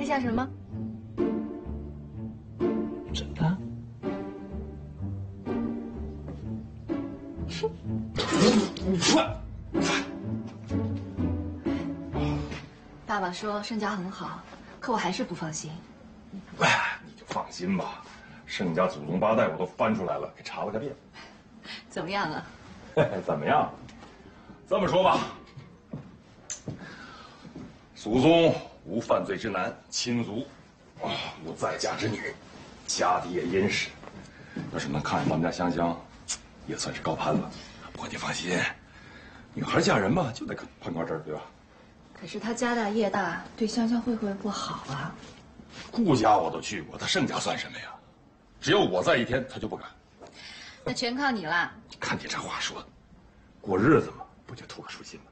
下什么？ 真的？你说。 爸爸说盛家很好，可我还是不放心。 哎，你就放心吧，盛家祖宗八代我都翻出来了，给查了个遍。 怎么样啊？ 怎么样？这么说吧，祖宗无犯罪之男，亲族无再嫁之女，家底也殷实。要是能看上咱们家香香，也算是高攀了。不过你放心，女孩嫁人嘛，就得攀高枝儿，对吧？ 可是他家大业大，对香香会不会不好啊？ 顾家我都去过，他盛家算什么呀？只要我在一天，他就不敢。 那全靠你了。 看你这话说的，过日子嘛，不就图个舒心吗？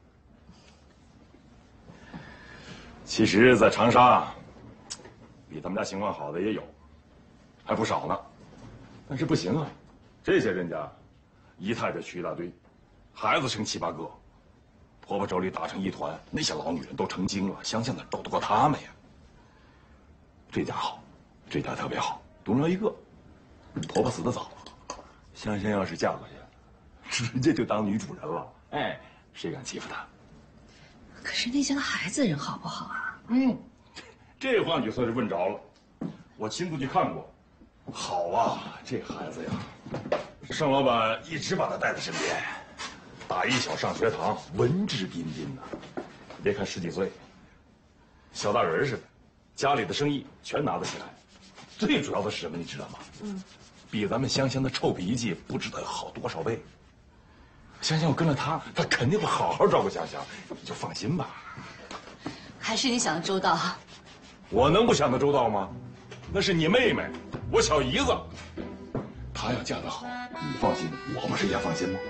其实，在长沙，比咱们家情况好的也有，还不少呢。但是不行啊，这些人家，姨太太娶一大堆，孩子生7、8个，婆婆妯娌打成一团，那些老女人都成精了，香香哪斗得过他们呀？这家好，这家特别好，独苗一个，婆婆死得早，香香要是嫁过去，直接就当女主人了。哎，谁敢欺负她？ 可是那家的孩子人好不好啊？ 这话你算是问着了，我亲自去看过，好啊，这孩子呀，盛老板一直把他带在身边，打一小上学堂，文质彬彬呐。别看10几岁，小大人似的，家里的生意全拿得起来。最主要的是什么，你知道吗？比咱们香香的臭脾气不知道要好多少倍。香香，我跟了他，他肯定会好好照顾香香，你就放心吧。 还是你想的周到。 我能不想得周到吗？那是你妹妹，我小姨子，她要嫁得好，你放心，我不是也放心吗？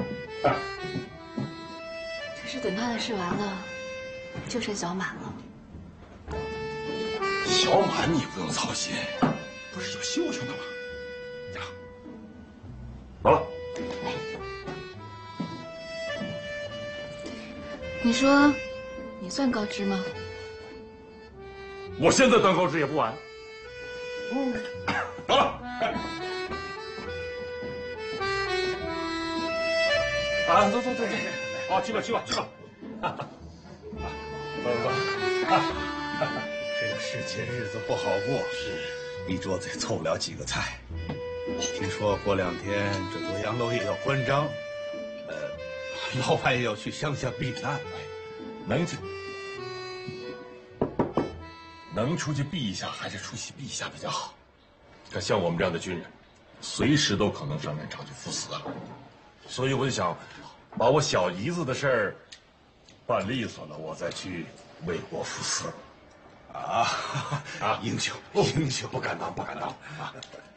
可是等他的事完了，就剩小满了。 小满你不用操心，不是有秀秀呢吗？呀，走了。 你说，你算高知吗？ 我现在当高知也不晚。走了。啊，走，好，去吧。走。 这个世间日子不好过，是一桌子也凑不了几个菜。听说过2天这座洋楼也要关张，老板也要去乡下避难。 能出去避一下，还是出去避一下比较好。可像我们这样的军人，随时都可能上战场去赴死，所以我就想，把我小姨子的事儿办利索了，我再去为国赴死。 英雄， 不敢当啊！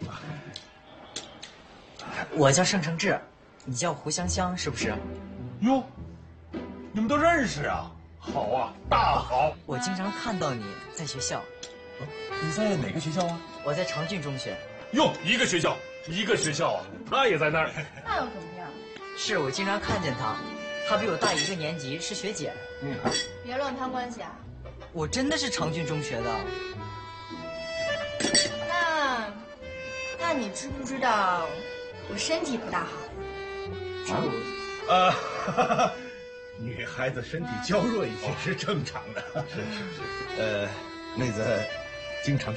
我叫盛承志，你叫胡香香是不是？ 哟，你们都认识啊？好啊，大好！ 我经常看到你在学校。 你在哪个学校啊？ 我在长郡中学。 哟，一个学校啊，他也在那儿。 那又怎么样？ 是我经常看见他，他比我大1个年级，是学姐。 别乱攀关系啊！ 我真的是长郡中学的。 那你知不知道我身体不大好？ 女孩子身体娇弱一些是正常的。是。妹子经常